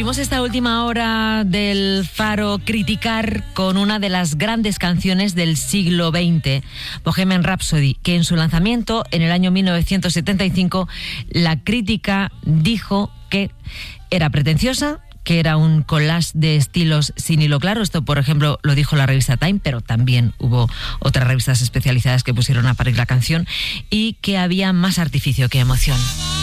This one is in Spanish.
Abrimos esta última hora del Faro Criticar con una de las grandes canciones del siglo XX, Bohemian Rhapsody, que en su lanzamiento en el año 1975 la crítica dijo que era pretenciosa, que era un collage de estilos sin hilo claro. Esto, por ejemplo, lo dijo la revista Time, pero también hubo otras revistas especializadas que pusieron a parir la canción, y que había más artificio que emoción.